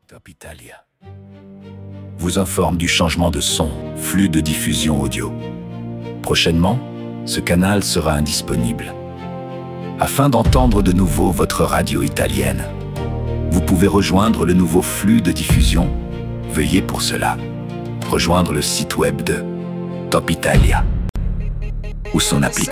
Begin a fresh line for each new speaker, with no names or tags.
Top Italia vous informe du changement de son, flux de diffusion audio. Prochainement, ce canal sera indisponible. Afin d'entendre de nouveau votre radio italienne, vous pouvez rejoindre le nouveau flux de diffusion. Veuillez pour cela rejoindre le site web de Top Italia ou son application.